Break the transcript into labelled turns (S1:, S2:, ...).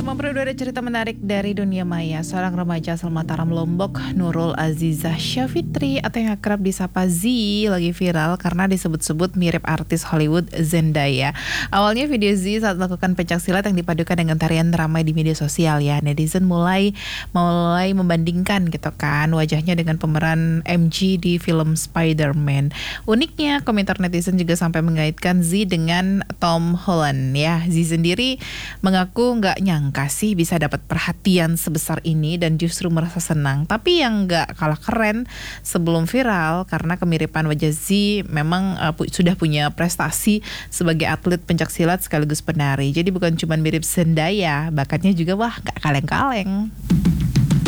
S1: Berdua ada cerita menarik dari dunia maya. Seorang remaja asal Mataram, Lombok, Nurul Azizah Syafitri atau yang akrab disapa Z, lagi viral karena disebut-sebut mirip artis Hollywood Zendaya. Awalnya video Z saat melakukan pencaksilat yang dipadukan dengan tarian ramai di media sosial ya. Netizen mulai membandingkan gitu kan wajahnya dengan pemeran MG di film Spider-Man. Uniknya komentar netizen juga sampai mengaitkan Z dengan Tom Holland ya. Z sendiri mengaku nggak nyangka sih bisa dapat perhatian sebesar ini dan justru merasa senang. Tapi yang nggak kalah keren sebelum viral karena kemiripan wajah Z memang sudah punya prestasi sebagai atlet pencaksilat sekaligus penari. Jadi bukan cuma mirip Zendaya, bakatnya juga wah nggak kaleng-kaleng.